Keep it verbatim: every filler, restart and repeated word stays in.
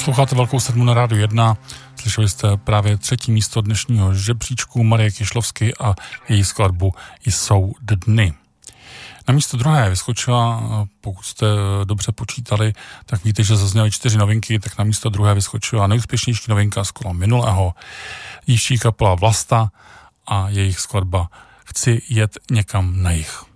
Posloucháte Velkou sedmu na Rádiu jedna. Slyšeli jste právě třetí místo dnešního žebříčku Marie Kyšlovsky a její skladbu Jsou dny. Na místo druhé vyskočila, pokud jste dobře počítali, tak víte, že zazněly čtyři novinky, tak na místo druhé vyskočila nejúspěšnější novinka z kola minulého. Jížší kapela Vlasta a jejich skladba Chci jet někam na jih.